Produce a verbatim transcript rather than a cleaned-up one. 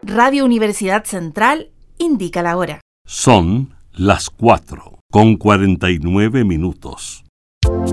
Radio Universidad Central indica la hora. Son las cuatro con cuarenta y nueve minutos.